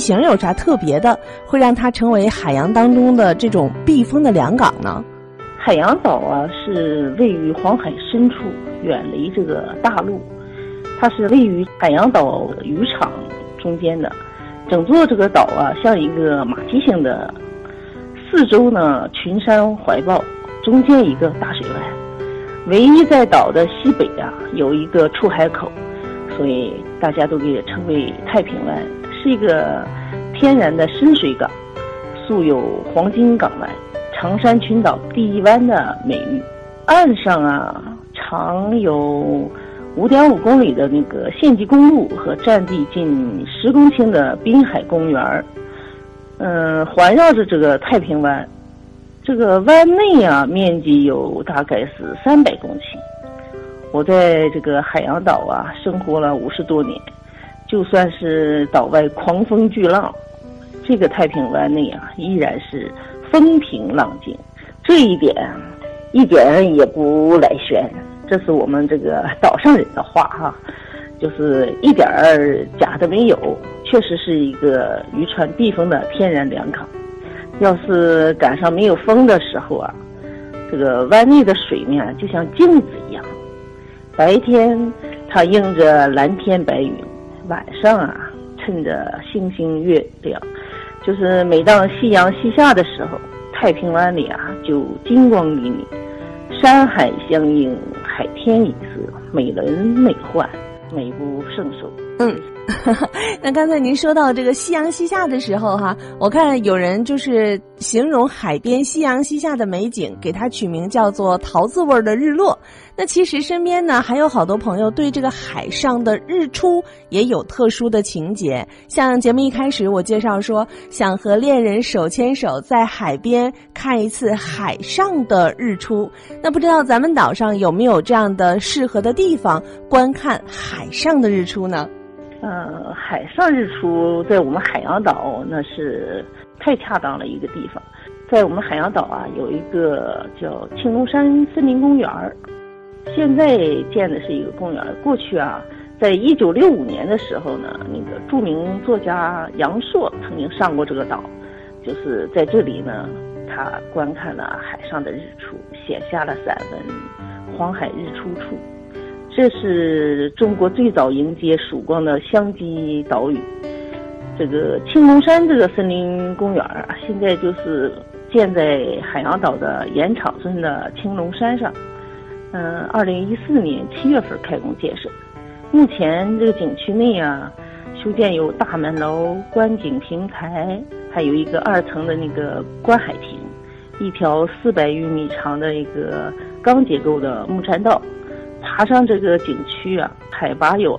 形有啥特别的，会让它成为海洋当中的这种避风的良港呢？ 海洋岛啊，是位于黄海深处，远离这个大陆。它是位于海洋岛渔场中间的，整座这个岛啊，像一个马蹄形的，四周呢群山怀抱，中间一个大水湾。唯一在岛的西北啊，有一个出海口，所以大家都给称为太平湾，是一个天然的深水港，素有黄金港湾、长山群岛第一湾的美誉。岸上啊，长有5.5公里的那个县级公路和占地近10公顷的滨海公园，环绕着这个太平湾。这个湾内啊，面积有大概是300公顷。我在这个海洋岛啊生活了50多年，就算是岛外狂风巨浪，这个太平湾内啊依然是风平浪静，这一点一点也不来炫。这是我们这个岛上人的话哈，就是一点儿假的没有，确实是一个渔船避风的天然良港。要是赶上没有风的时候啊，这个湾内的水面就像镜子一样，白天它映着蓝天白云，晚上啊衬着星星月亮，就是每当夕阳西下的时候，太平湾里啊就金光旖旎，山海相映，海天一色，美轮美奂，美不胜收。 那刚才您说到这个夕阳西下的时候哈，我看有人就是形容海边夕阳西下的美景，给它取名叫做桃子味的日落。那其实身边呢还有好多朋友对这个海上的日出也有特殊的情节。像节目一开始我介绍说，想和恋人手牵手在海边看一次海上的日出。那不知道咱们岛上有没有这样的适合的地方观看海上的日出呢？ 海上日出在我们海洋岛那是太恰当了一个地方。在我们海洋岛啊，有一个叫青龙山森林公园，现在建的是一个公园。过去啊，在1965年的时候呢，那个著名作家杨朔曾经上过这个岛，就是在这里呢，他观看了海上的日出，写下了散文《黄海日出处》。这是中国最早迎接曙光的湘基岛屿。这个青龙山这个森林公园啊，现在就是建在海洋岛的盐场村的青龙山上。2014年7月份开工建设。目前这个景区内啊，修建有大门楼、观景平台，还有一个2层的那个观海亭，一条400余米长的一个钢结构的木栈道。爬上这个景区啊，海拔有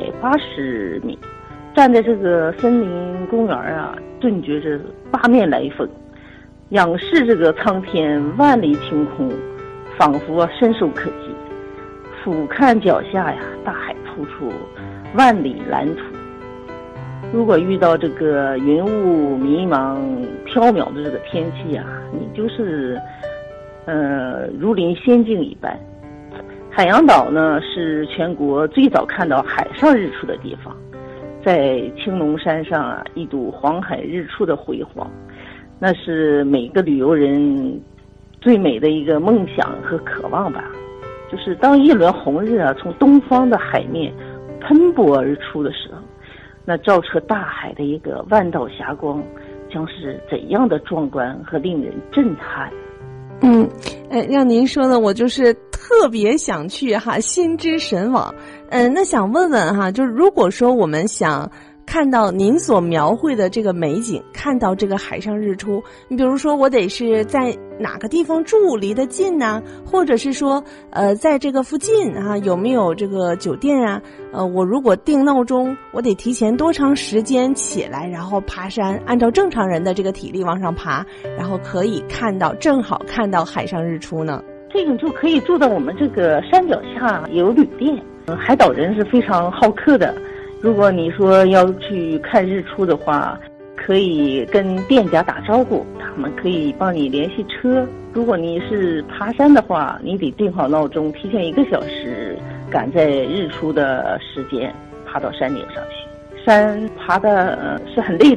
280米，站在这个森林公园啊，顿觉着八面来风，仰视这个苍天万里晴空，仿佛伸手可及。俯瞰脚下呀，大海突出，万里蓝图。如果遇到这个云雾迷茫缥缈的这个天气啊，你就是如临仙境一般。海洋岛呢是全国最早看到海上日出的地方，在青龙山上啊，一睹黄海日出的辉煌，那是每个旅游人最美的一个梦想和渴望吧。就是当一轮红日啊从东方的海面喷薄而出的时候，那照彻大海的一个万道霞光，将是怎样的壮观和令人震撼。 让您说的我就是特别想去哈，心之神往。那想问问哈，就是如果说我们想看到您所描绘的这个美景，看到这个海上日出，你比如说我得是在哪个地方住，离得近呢？或者是说在这个附近啊有没有这个酒店啊？我如果定闹钟，我得提前多长时间起来，然后爬山，按照正常人的这个体力往上爬，然后可以正好看到海上日出呢？ 这个就可以住到我们这个山脚下有旅店。海岛人是非常好客的，如果你说要去看日出的话，可以跟店家打招呼，他们可以帮你联系车。如果你是爬山的话，你得定好闹钟，提前1个小时赶在日出的时间爬到山顶上去。山爬的是很累的。